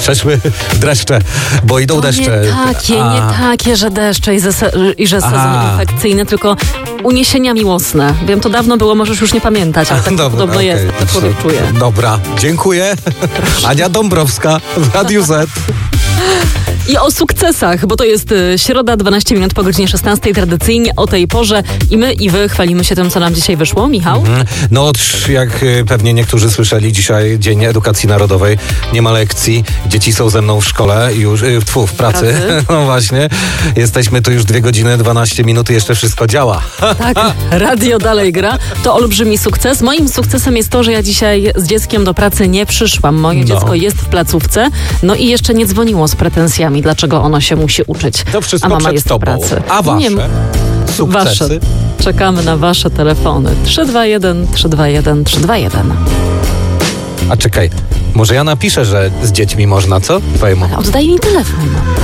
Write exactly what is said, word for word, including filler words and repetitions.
przeszły dreszcze, bo idą to deszcze. Nie takie, A. nie takie, że deszcze i, zese- i że sezon Aha. infekcyjny, tylko uniesienia miłosne. Wiem, to dawno było, możesz już nie pamiętać, ale tak Dobra, podobno okej. jest, to człowiek czuje. Dobra, dziękuję. Ania Dąbrowska w Radiu Z. I o sukcesach, bo to jest y, środa, dwanaście minut po godzinie szesnastej, tradycyjnie o tej porze i my i wy chwalimy się tym, co nam dzisiaj wyszło. Michał? No, trz- jak y, pewnie niektórzy słyszeli, dzisiaj Dzień Edukacji Narodowej. Nie ma lekcji. Dzieci są ze mną w szkole, już y, tfu, w pracy. Pracy. No właśnie. Jesteśmy tu już dwie godziny, dwanaście minut i jeszcze wszystko działa. Tak, radio dalej gra. To olbrzymi sukces. Moim sukcesem jest to, że ja dzisiaj z dzieckiem do pracy nie przyszłam. Moje No. dziecko jest w placówce, no i jeszcze nie dzwoniło z pretensjami, dlaczego ono się musi uczyć. To wszystko a mama przed jest tobą. w pracy. A wasze Nie, sukcesy? wasze. Czekamy na wasze telefony. trzy dwa jeden, trzy dwa jeden, trzy dwa jeden. A czekaj, może ja napiszę, że z dziećmi można, co? Twojemu. Oddaj mi telefon.